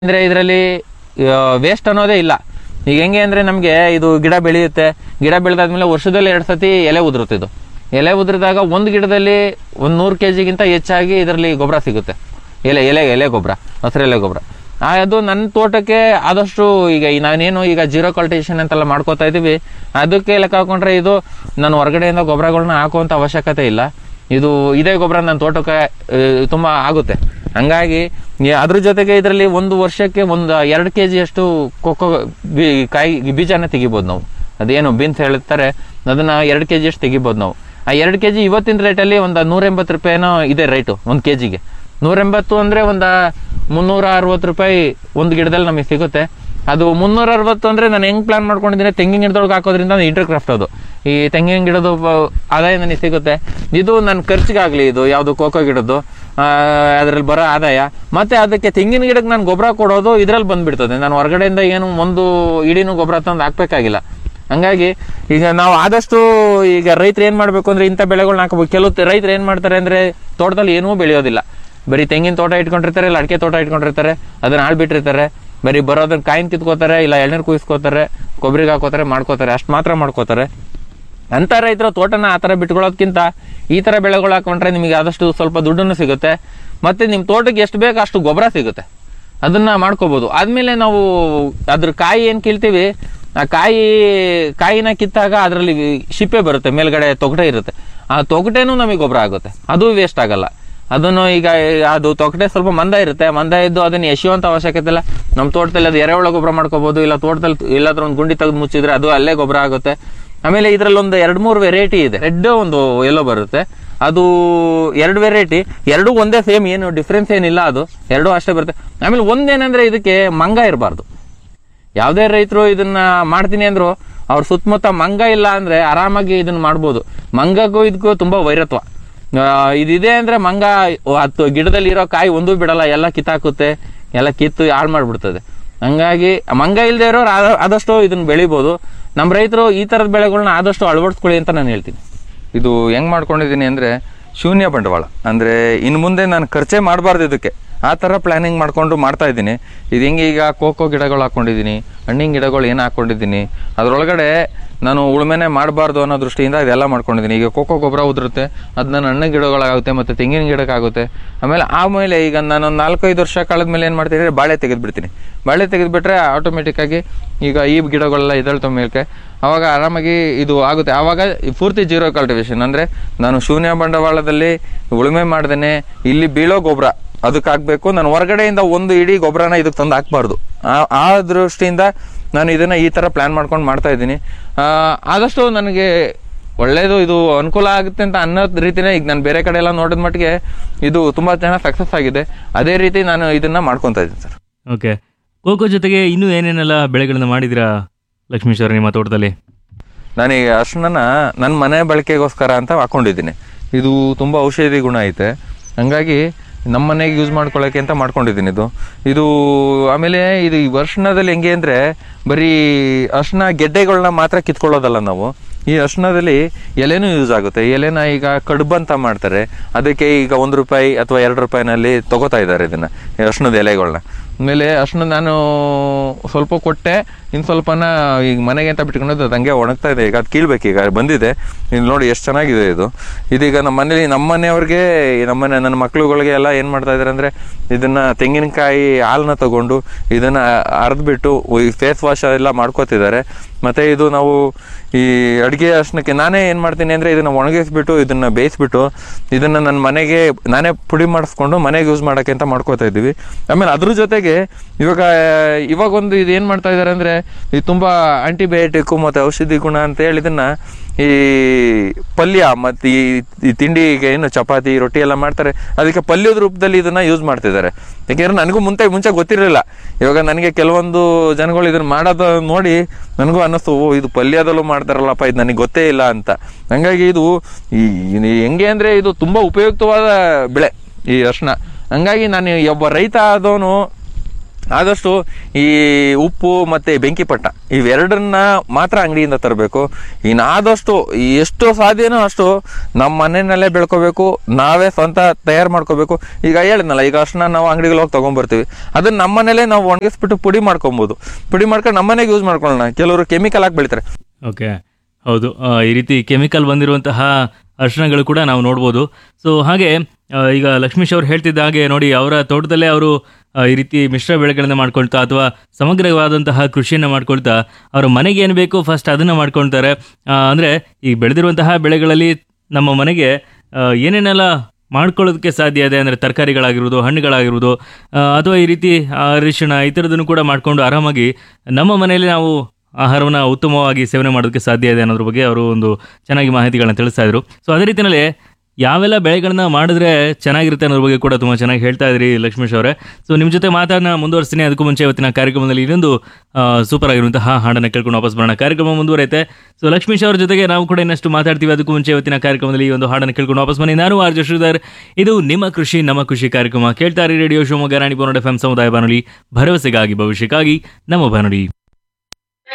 ಅಂದರೆ ಇದರಲ್ಲಿ ವೇಸ್ಟ್ ಅನ್ನೋದೇ ಇಲ್ಲ. ಈಗ ಹೆಂಗೆ ಅಂದರೆ ನಮಗೆ ಇದು ಗಿಡ ಬೆಳೆಯುತ್ತೆ, ಗಿಡ ಬೆಳೆದಾದ್ಮೇಲೆ ವರ್ಷದಲ್ಲಿ 2 ಸತಿ ಎಲೆ ಉದುರುತ್ತೆ. ಇದು ಎಲೆ ಉದುರಿದಾಗ ಒಂದು ಗಿಡದಲ್ಲಿ 100 kg ಹೆಚ್ಚಾಗಿ ಇದರಲ್ಲಿ ಗೊಬ್ಬರ ಸಿಗುತ್ತೆ. ಎಲೆ ಗೊಬ್ಬರ, ಹಸಿರೆಲೆ ಗೊಬ್ಬರ. ಅದು ನನ್ನ ತೋಟಕ್ಕೆ ಆದಷ್ಟು ಈಗ ನಾನೇನು ಈಗ ಜೀರೋ ಕಲ್ಟಿವೇಷನ್ ಅಂತೆಲ್ಲ ಮಾಡ್ಕೋತಾ ಇದ್ದೀವಿ, ಅದಕ್ಕೆ ಲೆಕ್ಕ ಹಾಕೊಂಡ್ರೆ ಇದು ನಾನು ಹೊರಗಡೆಯಿಂದ ಗೊಬ್ಬರಗಳನ್ನ ಹಾಕುವಂಥ ಅವಶ್ಯಕತೆ ಇಲ್ಲ. ಇದೇ ಗೊಬ್ಬರ ನನ್ನ ತೋಟಕ್ಕೆ ತುಂಬ ಆಗುತ್ತೆ. ಹಂಗಾಗಿ ಅದ್ರ ಜೊತೆಗೆ ಇದರಲ್ಲಿ ಒಂದು ವರ್ಷಕ್ಕೆ 2 kg ಅಷ್ಟು ಕೊಕ್ಕೋ ಕಾಯಿ ಬೀಜನ ತೆಗಿಬೋದು ನಾವು. ಅದೇನು ಬೀನ್ಸ್ ಹೇಳ್ತಾರೆ, ಅದನ್ನ 2 kg ಅಷ್ಟು ತೆಗಿಬೋದು ನಾವು. ಆ 2 kg ಇವತ್ತಿನ ರೇಟಲ್ಲಿ ಒಂದು 180 ರೂಪಾಯಿನೋ ಇದೆ ರೇಟು ಒಂದು kgಗೆ. 180 ಅಂದರೆ ಒಂದು 360 ರೂಪಾಯಿ ಒಂದು ಗಿಡದಲ್ಲಿ ನಮಗೆ ಸಿಗುತ್ತೆ. ಅದು 360 ಅಂದರೆ ನಾನು ಹೆಂಗೆ ಪ್ಲಾನ್ ಮಾಡ್ಕೊಂಡಿದ್ದೀನಿ, ತೆಂಗಿನ ಗಿಡದೊಳಗೆ ಹಾಕೋದ್ರಿಂದ ಇಂಟರ್ ಕ್ರಾಫ್ಟ್ ಅದು ಈ ತೆಂಗಿನ ಗಿಡದ ಆದಾಯ ನನಗೆ ಸಿಗುತ್ತೆ. ಇದು ನನ್ನ ಖರ್ಚಿಗಾಗಲಿ, ಇದು ಯಾವುದು ಕೋಕೋ ಗಿಡದ್ದು ಅದರಲ್ಲಿ ಬರೋ ಆದಾಯ, ಮತ್ತು ಅದಕ್ಕೆ ತೆಂಗಿನ ಗಿಡಕ್ಕೆ ನಾನು ಗೊಬ್ಬರ ಕೊಡೋದು ಇದರಲ್ಲಿ ಬಂದುಬಿಡ್ತದೆ. ನಾನು ಹೊರಗಡೆಯಿಂದ ಏನು ಒಂದು ಇಡೀನೂ ಗೊಬ್ಬರ ತಂದು ಹಾಕ್ಬೇಕಾಗಿಲ್ಲ. ಹಂಗಾಗಿ ಈಗ ನಾವು ಆದಷ್ಟು ಈಗ ರೈತರು ಏನು ಮಾಡಬೇಕು ಅಂದರೆ ಇಂಥ ಬೆಳೆಗಳನ್ನ ಹಾಕಬೇಕು. ಕೆಲವು ರೈತರು ಏನು ಮಾಡ್ತಾರೆ ಅಂದರೆ ತೋಟದಲ್ಲಿ ಏನೂ ಬೆಳೆಯೋದಿಲ್ಲ, ಬರೀ ತೆಂಗಿನ ತೋಟ ಇಟ್ಕೊಂಡಿರ್ತಾರೆ, ಇಲ್ಲ ಅಡಿಕೆ ತೋಟ ಇಟ್ಕೊಂಡಿರ್ತಾರೆ, ಅದನ್ನ ಆಳ್ಬಿಟ್ಟಿರ್ತಾರೆ. ಬರೀ ಬರೋದನ್ನ ಕಾಯಿನ ಕಿತ್ಕೋತಾರೆ, ಇಲ್ಲ ಎಳ್ನೀರು ಕುಯಿಸ್ಕೋತಾರೆ, ಕೊಬ್ಬರಿಗೆ ಹಾಕೋತಾರೆ, ಮಾಡ್ಕೋತಾರೆ, ಅಷ್ಟು ಮಾತ್ರ ಮಾಡ್ಕೋತಾರೆ. ಅಂಥ ರೈತರು ತೋಟನ ಆ ಥರ ಬಿಟ್ಕೊಳ್ಳೋದಕ್ಕಿಂತ ಈ ಥರ ಬೆಳೆಗಳು ಹಾಕೊಂಡ್ರೆ ನಿಮಗೆ ಆದಷ್ಟು ಸ್ವಲ್ಪ ದುಡ್ಡನ್ನು ಸಿಗುತ್ತೆ, ಮತ್ತು ನಿಮ್ಮ ತೋಟಕ್ಕೆ ಎಷ್ಟು ಬೇಕು ಅಷ್ಟು ಗೊಬ್ಬರ ಸಿಗುತ್ತೆ, ಅದನ್ನು ಮಾಡ್ಕೋಬೋದು. ಆದಮೇಲೆ ನಾವು ಅದ್ರ ಕಾಯಿ ಏನು ಕೀಳ್ತೀವಿ, ಆ ಕಾಯಿನ ಕಿತ್ತಾಗ ಅದರಲ್ಲಿ ಶಿಪ್ಪೆ ಬರುತ್ತೆ, ಮೇಲ್ಗಡೆ ತೊಗಟೆ ಇರುತ್ತೆ. ಆ ತೊಗಟೆನೂ ನಮಗೆ ಗೊಬ್ಬರ ಆಗುತ್ತೆ, ಅದು ವೇಸ್ಟ್ ಆಗಲ್ಲ. ಅದನ್ನು ಈಗ ಅದು ತೊಗಟೆ ಸ್ವಲ್ಪ ಮಂದ ಇರುತ್ತೆ, ಮಂದ ಇದ್ದು ಅದನ್ನು ಎಸೆಯುವಂಥ ಅವಶ್ಯಕತೆ ಇಲ್ಲ. ನಮ್ಮ ತೋಟದಲ್ಲಿ ಅದು ಎರೆಹುಳ ಗೊಬ್ಬರ ಮಾಡ್ಕೋಬೋದು, ಇಲ್ಲ ತೋಟದಲ್ಲಿ ಎಲ್ಲಾದ್ರೂ ಒಂದು ಗುಂಡಿ ತೆಗೆದು ಮುಚ್ಚಿದ್ರೆ ಅದು ಅಲ್ಲೇ ಗೊಬ್ಬರ ಆಗುತ್ತೆ. ಆಮೇಲೆ ಇದರಲ್ಲಿ ಒಂದು 2-3 ವೆರೈಟಿ ಇದೆ, ರೆಡ್ ಒಂದು ಎಲ್ಲೋ ಬರುತ್ತೆ. ಅದು 2 ವೆರೈಟಿ, ಎರಡೂ ಒಂದೇ ಸೇಮ್, ಏನು ಡಿಫ್ರೆನ್ಸ್ ಏನಿಲ್ಲ, ಅದು ಎರಡೂ ಅಷ್ಟೇ ಬರುತ್ತೆ. ಆಮೇಲೆ ಒಂದೇನಂದ್ರೆ ಇದಕ್ಕೆ ಮಂಗ ಇರಬಾರ್ದು. ಯಾವುದೇ ರೈತರು ಇದನ್ನ ಮಾಡ್ತೀನಿ ಅಂದ್ರು ಅವ್ರ ಸುತ್ತಮುತ್ತ ಮಂಗ ಇಲ್ಲ ಅಂದ್ರೆ ಆರಾಮಾಗಿ ಇದನ್ನ ಮಾಡ್ಬೋದು. ಮಂಗಗೂ ಇದಕ್ಕೂ ತುಂಬಾ ವೈರತ್ವ. ಇದಿದೆ ಅಂದ್ರೆ ಮಂಗ ಗಿಡದಲ್ಲಿ ಇರೋ ಕಾಯಿ ಒಂದೂ ಬಿಡಲ್ಲ, ಎಲ್ಲ ಕಿತ್ತಾಕುತ್ತೆ, ಎಲ್ಲ ಕಿತ್ತು ಹಾಳು ಮಾಡ್ಬಿಡ್ತದೆ. ಹಂಗಾಗಿ ಮಂಗ ಇಲ್ಲದೆ ಇರೋರು ಆದಷ್ಟು ಇದನ್ನ ಬೆಳಿಬೋದು. ನಮ್ಮ ರೈತರು ಈ ಥರದ ಬೆಳೆಗಳನ್ನ ಆದಷ್ಟು ಅಳವಡಿಸ್ಕೊಳ್ಳಿ ಅಂತ ನಾನು ಹೇಳ್ತೀನಿ. ಇದು ಹೆಂಗೆ ಮಾಡ್ಕೊಂಡಿದ್ದೀನಿ ಅಂದರೆ ಶೂನ್ಯ ಬಂಡವಾಳ, ಅಂದರೆ ಇನ್ನು ಮುಂದೆ ನಾನು ಖರ್ಚೇ ಮಾಡಬಾರ್ದು ಇದಕ್ಕೆ, ಆ ಥರ ಪ್ಲ್ಯಾನಿಂಗ್ ಮಾಡ್ಕೊಂಡು ಮಾಡ್ತಾ ಇದ್ದೀನಿ. ಇದು ಹೆಂಗೆ ಈಗ ಕೋಕೋ ಗಿಡಗಳು ಹಾಕ್ಕೊಂಡಿದ್ದೀನಿ, ಹಣ್ಣಿನ ಗಿಡಗಳು ಏನು ಹಾಕ್ಕೊಂಡಿದ್ದೀನಿ, ಅದರೊಳಗಡೆ ನಾನು ಉಳುಮೆನೆ ಮಾಡಬಾರ್ದು ಅನ್ನೋ ದೃಷ್ಟಿಯಿಂದ ಇದೆಲ್ಲ ಮಾಡ್ಕೊಂಡಿದ್ದೀನಿ. ಈಗ ಕೋಕೋ ಗೊಬ್ಬರ ಉದುರುತ್ತೆ, ಅದು ನನ್ನ ಹಣ್ಣಿನ ಗಿಡಗಳಾಗುತ್ತೆ, ಮತ್ತು ತೆಂಗಿನ ಗಿಡಕ್ಕಾಗುತ್ತೆ. ಆಮೇಲೆ ಈಗ ನಾನು 4-5 ವರ್ಷ ಕಳೆದ ಮೇಲೆ ಏನು ಮಾಡ್ತೀನಿ ಅಂದರೆ ಬಾಳೆ ತೆಗೆದುಬಿಡ್ತೀನಿ. ಬಾಳೆ ತೆಗೆದುಬಿಟ್ರೆ ಆಟೋಮೆಟಿಕ್ಕಾಗಿ ಈಗ ಈ ಗಿಡಗಳೆಲ್ಲ ಇದಳ್ತವೆ ಮೇಲ್ಕೆ, ಆವಾಗ ಆರಾಮಾಗಿ ಇದು ಆಗುತ್ತೆ. ಆವಾಗ ಪೂರ್ತಿ ಜೀರೋ ಕಲ್ಟಿವೇಷನ್, ಅಂದರೆ ನಾನು ಶೂನ್ಯ ಬಂಡವಾಳದಲ್ಲಿ ಉಳುಮೆ ಮಾಡ್ದೇನೆ ಇಲ್ಲಿ ಬೀಳೋ ಗೊಬ್ಬರ ಅದಕ್ಕೆ ಹಾಕಬೇಕು. ನಾನು ಹೊರಗಡೆಯಿಂದ ಒಂದು ಇಡೀ ಗೊಬ್ಬರನ ಇದಕ್ಕೆ ತಂದು ಹಾಕಬಾರ್ದು. ಆ ದೃಷ್ಟಿಯಿಂದ ನಾನು ಇದನ್ನು ಈ ಥರ ಪ್ಲ್ಯಾನ್ ಮಾಡ್ಕೊಂಡು ಮಾಡ್ತಾ ಇದ್ದೀನಿ. ಆದಷ್ಟು ನನಗೆ ಒಳ್ಳೆಯದು, ಇದು ಅನುಕೂಲ ಆಗುತ್ತೆ ಅಂತ ಅನ್ನೋ ರೀತಿಯೇ ಈಗ ನಾನು ಬೇರೆ ಕಡೆ ಎಲ್ಲ ನೋಡಿದ ಮಟ್ಟಿಗೆ ಇದು ತುಂಬ ಚೆನ್ನಾಗಿ ಸಕ್ಸಸ್ ಆಗಿದೆ. ಅದೇ ರೀತಿ ನಾನು ಇದನ್ನು ಮಾಡ್ಕೊತಾ ಇದ್ದೀನಿ ಸರ್. ಓಕೆ, ಕೋಕೋ ಜೊತೆಗೆ ಇನ್ನೂ ಏನೇನೆಲ್ಲ ಬೆಳೆಗಳನ್ನ ಮಾಡಿದಿರಾ ಲಕ್ಷ್ಮೀಶ್ವರ ನಿಮ್ಮ ತೋಟದಲ್ಲಿ? ನಾನೀಗ ಅರ್ಶಿನ ನನ್ನ ಮನೆ ಬಳಕೆಗೋಸ್ಕರ ಅಂತ ಹಾಕ್ಕೊಂಡಿದ್ದೀನಿ. ಇದು ತುಂಬ ಔಷಧಿ ಗುಣ ಐತೆ, ಹಂಗಾಗಿ ನಮ್ಮ ಮನೆಗೆ ಯೂಸ್ ಮಾಡ್ಕೊಳ್ಳೋಕೆ ಅಂತ ಮಾಡ್ಕೊಂಡಿದ್ದೀನಿ ಇದು. ಆಮೇಲೆ ಇದು ಈ ಅರ್ಶಿಣದಲ್ಲಿ ಹೆಂಗೆ ಅಂದರೆ ಬರೀ ಅರ್ಶಿಣ ಗೆಡ್ಡೆಗಳನ್ನ ಮಾತ್ರ ಕಿತ್ಕೊಳ್ಳೋದಲ್ಲ ನಾವು, ಈ ಅರ್ಶಿಣದಲ್ಲಿ ಎಲೆನೂ ಯೂಸ್ ಆಗುತ್ತೆ. ಎಲೆನ ಈಗ ಕಡುಬು ಅಂತ ಮಾಡ್ತಾರೆ, ಅದಕ್ಕೆ ಈಗ 1 ರೂಪಾಯಿ ಅಥವಾ 2 ರೂಪಾಯಿನಲ್ಲಿ ತೊಗೋತಾ ಇದ್ದಾರೆ ಇದನ್ನು, ಅರ್ಶಿಣದ ಎಲೆಗಳನ್ನ. ಆಮೇಲೆ ಅರ್ಶಿಣ ನಾನು ಸ್ವಲ್ಪ ಕೊಟ್ಟೆ, ಇನ್ನು ಸ್ವಲ್ಪನ ಈಗ ಮನೆಗೆ ಅಂತ ಬಿಟ್ಕೊಂಡು ಅದು ಹಂಗೆ ಒಣಗ್ತಾ ಇದೆ. ಈಗ ಅದು ಕೀಳ್ಬೇಕು, ಈಗ ಬಂದಿದೆ. ಇಲ್ಲಿ ನೋಡಿ ಎಷ್ಟು ಚೆನ್ನಾಗಿದೆ ಇದೀಗ ನಮ್ಮ ಮನೆಯವ್ರಿಗೆ, ನನ್ನ ಮಕ್ಳುಗಳಿಗೆ ಎಲ್ಲ ಏನು ಮಾಡ್ತಾ ಇದ್ದಾರೆ ಅಂದರೆ ಇದನ್ನು ತೆಂಗಿನಕಾಯಿ ಹಾಲನ್ನ ತಗೊಂಡು ಇದನ್ನು ಅರ್ದ್ಬಿಟ್ಟು ಫೇಸ್ ವಾಶ್ ಎಲ್ಲ ಮಾಡ್ಕೋತಿದ್ದಾರೆ. ಮತ್ತು ಇದು ನಾವು ಈ ಅಡುಗೆ ಅರ್ಶಿಣಕ್ಕೆ ನಾನೇ ಏನು ಮಾಡ್ತೀನಿ ಅಂದರೆ ಇದನ್ನು ಒಣಗಿಸ್ಬಿಟ್ಟು ಇದನ್ನು ಬೇಯಿಸ್ಬಿಟ್ಟು ಇದನ್ನು ನನ್ನ ಮನೆಗೆ ನಾನೇ ಪುಡಿ ಮಾಡಿಸ್ಕೊಂಡು ಮನೆಗೆ ಯೂಸ್ ಮಾಡೋಕ್ಕೆ ಅಂತ ಮಾಡ್ಕೋತಾ ಇದ್ದೀವಿ. ಆಮೇಲೆ ಅದ್ರ ಜೊತೆಗೆ ಇವಾಗೊಂದು ಇದು ಏನು ಮಾಡ್ತಾ ಇದ್ದಾರೆ ಅಂದರೆ ಇದು ತುಂಬ ಆಂಟಿಬಯೋಟಿಕ್ಕು ಮತ್ತು ಔಷಧಿ ಗುಣ ಅಂತೇಳಿ ಇದನ್ನು ಈ ಪಲ್ಯ ಮತ್ತು ಈ ತಿಂಡಿಗೆ ಏನು ಚಪಾತಿ ರೊಟ್ಟಿ ಎಲ್ಲ ಮಾಡ್ತಾರೆ, ಅದಕ್ಕೆ ಪಲ್ಯದ ರೂಪದಲ್ಲಿ ಇದನ್ನು ಯೂಸ್ ಮಾಡ್ತಿದ್ದಾರೆ. ಯಾಕೆಂದರೆ ನನಗೂ ಮುಂಚೆ ಗೊತ್ತಿರಲಿಲ್ಲ. ಇವಾಗ ನನಗೆ ಕೆಲವೊಂದು ಜನಗಳು ಇದನ್ನು ಮಾಡೋದು ನೋಡಿ ನನಗೂ ಅನ್ನಿಸ್ತು, ಇದು ಪಲ್ಯದಲ್ಲೂ ಮಾಡ್ತಾರಲ್ಲಪ್ಪ, ಇದು ನನಗೆ ಗೊತ್ತೇ ಇಲ್ಲ ಅಂತ. ಹಂಗಾಗಿ ಇದು ಹೆಂಗೆ ಅಂದರೆ ಇದು ತುಂಬ ಉಪಯುಕ್ತವಾದ ಬೆಳೆ ಈ ಅರ್ಶಿಣ. ಹಂಗಾಗಿ ನಾನು ಒಬ್ಬ ರೈತ ಆದವನು ಆದಷ್ಟು ಈ ಉಪ್ಪು ಮತ್ತು ಬೆಂಕಿಪಟ್ಟ ಇವೆರಡನ್ನ ಮಾತ್ರ ಅಂಗಡಿಯಿಂದ ತರಬೇಕು. ಇನ್ನಾದಷ್ಟು ಎಷ್ಟು ಸಾಧ್ಯನೋ ಅಷ್ಟು ನಮ್ಮ ಮನೆಯಲ್ಲೇ ಬೆಳ್ಕೋಬೇಕು, ನಾವೇ ಸ್ವಂತ ತಯಾರು ಮಾಡ್ಕೋಬೇಕು. ಈಗ ಹೇಳಿದ್ನಲ್ಲ, ಈಗ ಅಷ್ಟನ್ನ ನಾವು ಅಂಗಡಿಗೆ ಹೋಗಿ ತೊಗೊಂಬರ್ತೀವಿ, ಅದನ್ನ ನಮ್ಮ ಮನೇಲೆ ನಾವು ಒಣಗಿಸ್ಬಿಟ್ಟು ಪುಡಿ ಮಾಡ್ಕೊಬೋದು. ಪುಡಿ ಮಾಡ್ಕೊಂಡು ನಮ್ಮ ಮನೆಗೆ ಯೂಸ್ ಮಾಡ್ಕೊಳ್ಳೋಣ. ಕೆಲವರು ಕೆಮಿಕಲ್ ಹಾಕಿ ಬೆಳಿತಾರೆ. ಓಕೆ, ಹೌದು. ಈ ರೀತಿ ಕೆಮಿಕಲ್ ಬಂದಿರುವಂತಹ ಅರಿಶಿಣಗಳು ಕೂಡ ನಾವು ನೋಡ್ಬೋದು. ಸೊ ಹಾಗೆ ಈಗ ಲಕ್ಷ್ಮೀಶ್ ಅವ್ರು ಹೇಳ್ತಿದ್ದ ಹಾಗೆ ನೋಡಿ, ಅವರ ತೋಟದಲ್ಲೇ ಅವರು ಈ ರೀತಿ ಮಿಶ್ರ ಬೆಳೆಗಳನ್ನ ಮಾಡ್ಕೊಳ್ತಾ ಅಥವಾ ಸಮಗ್ರವಾದಂತಹ ಕೃಷಿಯನ್ನು ಮಾಡ್ಕೊಳ್ತಾ ಅವರ ಮನೆಗೆ ಏನು ಬೇಕೋ ಫಸ್ಟ್ ಅದನ್ನು ಮಾಡ್ಕೊಳ್ತಾರೆ. ಅಂದರೆ ಈ ಬೆಳೆದಿರುವಂತಹ ಬೆಳೆಗಳಲ್ಲಿ ನಮ್ಮ ಮನೆಗೆ ಏನೇನೆಲ್ಲ ಮಾಡ್ಕೊಳ್ಳೋದಕ್ಕೆ ಸಾಧ್ಯ ಇದೆ ಅಂದರೆ ತರಕಾರಿಗಳಾಗಿರ್ಬೋದು, ಹಣ್ಣುಗಳಾಗಿರ್ಬೋದು, ಅಥವಾ ಈ ರೀತಿ ಅರಿಶಿಣ ಈ ಥರದನ್ನು ಕೂಡ ಮಾಡಿಕೊಂಡು ಆರಾಮಾಗಿ ನಮ್ಮ ಮನೆಯಲ್ಲಿ ನಾವು ಆಹಾರವನ್ನು ಉತ್ತಮವಾಗಿ ಸೇವನೆ ಮಾಡೋದಕ್ಕೆ ಸಾಧ್ಯ ಇದೆ ಅನ್ನೋದ್ರ ಬಗ್ಗೆ ಅವರು ಒಂದು ಚೆನ್ನಾಗಿ ಮಾಹಿತಿಗಳನ್ನ ತಿಳಿಸ್ತಾ ಇದ್ರು. ಸೊ ಅದೇ ರೀತಿಯಲ್ಲಿ ಯಾವೆಲ್ಲ ಬೆಳೆಗಳನ್ನ ಮಾಡಿದ್ರೆ ಚೆನ್ನಾಗಿರುತ್ತೆ ಅನ್ನೋದ್ರ ಬಗ್ಗೆ ಕೂಡ ತುಂಬ ಚೆನ್ನಾಗಿ ಹೇಳ್ತಾ ಇದ್ರಿ ಲಕ್ಷ್ಮೀಶ್ ಅವರೇ. ಸೊ ನಿಮ್ಮ ಜೊತೆ ಮಾತನ್ನ ಮುಂದುವರಿಸ್ತೀನಿ. ಅದಕ್ಕೂ ಮುಂಚೆ ಇವತ್ತಿನ ಕಾರ್ಯಕ್ರಮದಲ್ಲಿ ಇನ್ನೊಂದು ಸೂಪರ್ ಆಗಿರುವಂತಹ ಹಾಡನ್ನು ಕೇಳ್ಕೊಂಡು ವಾಪಸ್ ಬರೋಣ. ಕಾರ್ಯಕ್ರಮ ಮುಂದುವರೆಯುತ್ತೆ. ಸೊ ಲಕ್ಷ್ಮೀಶ್ ಅವ್ರ ಜೊತೆಗೆ ನಾವು ಕೂಡ ಇನ್ನಷ್ಟು ಮಾತಾಡ್ತೀವಿ. ಅದಕ್ಕೂ ಮುಂಚೆ ಇವತ್ತಿನ ಕಾರ್ಯಕ್ರಮದಲ್ಲಿ ಈ ಒಂದು ಹಾಡನ್ನು ಕೇಳ್ಕೊಂಡು ವಾಪಸ್ ಬನ್ನಿ. ನಾನು ಆರ್ ಜೆ ಶ್ರೀಧರ್. ಇದು ನಿಮ್ಮ ಕೃಷಿ ನಮ್ಮ ಖುಷಿ ಕಾರ್ಯಕ್ರಮ. ಕೇಳ್ತಾರೆ ರೇಡಿಯೋ ಶಿವಮೊಗ್ಗ 90.1 FM ಸಮುದಾಯ ಬಾನುಲಿ, ಭರವಸೆಗಾಗಿ ಭವಿಷ್ಯಕ್ಕಾಗಿ ನಮ್ಮ ಬಾನುಲಿ.